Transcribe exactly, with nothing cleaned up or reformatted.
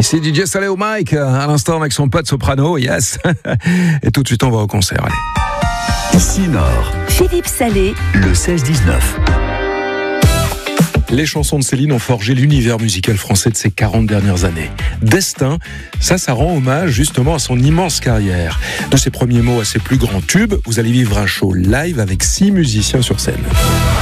Ici D J Salé au mic, à l'instant avec son pote soprano, yes. Et tout de suite on va au concert, allez. Ici Nord, Philippe Salé, le seize dix-neuf. Les chansons de Céline ont forgé l'univers musical français de ces quarante dernières années. Destin, ça, ça rend hommage justement à son immense carrière. De ses premiers mots à ses plus grands tubes, vous allez vivre un show live avec six musiciens sur scène.